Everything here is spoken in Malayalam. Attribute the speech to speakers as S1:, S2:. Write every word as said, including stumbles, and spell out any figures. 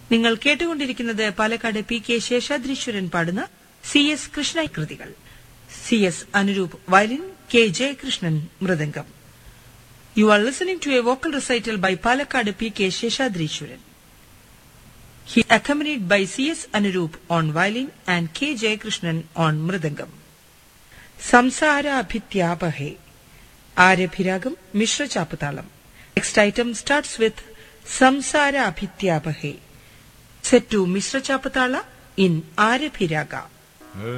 S1: നിങ്ങൾ കേട്ടുകൊണ്ടിരിക്കുന്നത് പാലക്കാട് പി കെ ശേഷാദ്രീശ്വരൻ പാടുന്ന സി എസ് കൃഷ്ണ കൃതികൾ. C S Anuroop violin, K Jayakrishnan mridangam. You are listening to A vocal recital by Palakkad P K Seshadreeswaran. He accompanied by C S Anurup on violin and K Jayakrishnan on mridangam. Samsara Abhityapahe. Arabhiragam Mishra Chapatalam. Next item starts with Samsara Abhityapahe, set to Mishra Chapatala in Arabhiraga.